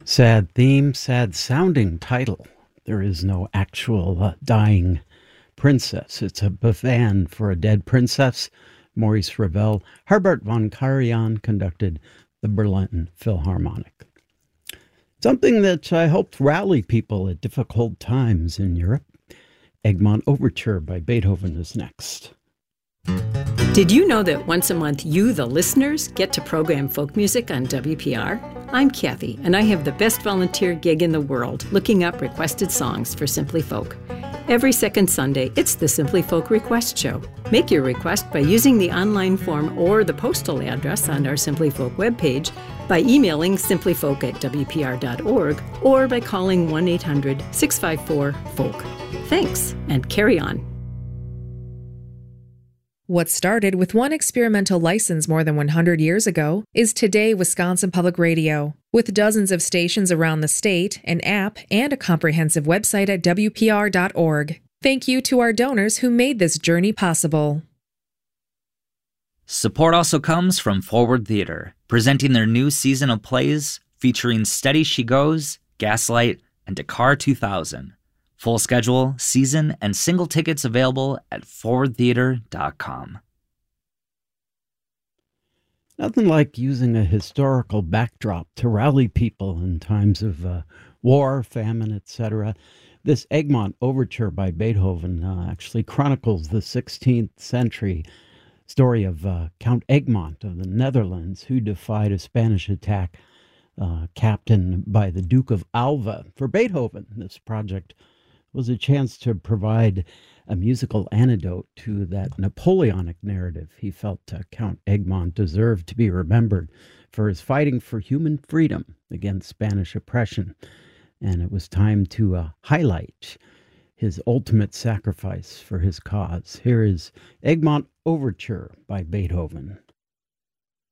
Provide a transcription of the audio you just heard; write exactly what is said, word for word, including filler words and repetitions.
Sad theme, sad sounding title. There is no actual uh, dying princess. It's a bavand for a dead princess. Maurice Ravel, Herbert von Karajan conducted the Berlin Philharmonic. Something that I helped rally people at difficult times in Europe. Egmont Overture by Beethoven is next. Did you know that once a month you, the listeners, get to program folk music on W P R? I'm Kathy, and I have the best volunteer gig in the world, looking up requested songs for Simply Folk. Every second Sunday, it's the Simply Folk Request Show. Make your request by using the online form or the postal address on our Simply Folk webpage, by emailing simplyfolk at w p r dot org, or by calling one eight hundred six five four folk. Thanks, and carry on. What started with one experimental license more than one hundred years ago is today Wisconsin Public Radio. With dozens of stations around the state, an app, and a comprehensive website at w p r dot org. Thank you to our donors who made this journey possible. Support also comes from Forward Theater, presenting their new season of plays featuring Steady She Goes, Gaslight, and Dakar two thousand. Full schedule, season, and single tickets available at forward theater dot com. Nothing like using a historical backdrop to rally people in times of uh, war, famine, et cetera. This Egmont Overture by Beethoven uh, actually chronicles the sixteenth century story of uh, Count Egmont of the Netherlands, who defied a Spanish attack uh, captained by the Duke of Alva. For Beethoven, this project was a chance to provide a musical antidote to that Napoleonic narrative. He felt uh, Count Egmont deserved to be remembered for his fighting for human freedom against Spanish oppression. And it was time to uh, highlight his ultimate sacrifice for his cause. Here is Egmont Overture by Beethoven.